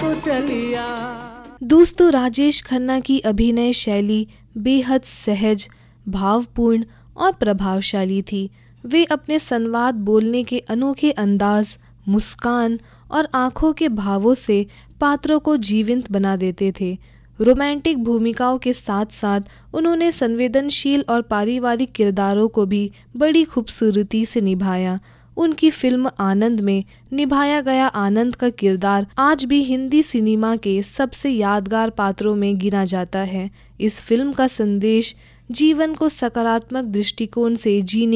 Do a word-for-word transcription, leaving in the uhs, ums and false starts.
तो चलिया। दोस्तों, राजेश खन्ना की अभिनय शैली बेहद सहज, भावपूर्ण और प्रभावशाली थी। वे अपने संवाद बोलने के अनोखे अंदाज, मुस्कान और आंखों के भावों से पात्रों को जीवंत बना देते थे। रोमांटिक भूमिकाओं के साथ साथ उन्होंने संवेदनशील और पारिवारिक किरदारों को भी बड़ी खूबसूरती से निभाया। उनकी फिल्म आनंद में निभाया गया आनंद का किरदार आज भी हिंदी सिनेमा के सबसे यादगार पात्रों में गिना जाता है। इस फिल्म का संदेश जीवन को सकारात्मक दृष्टिकोण से जीने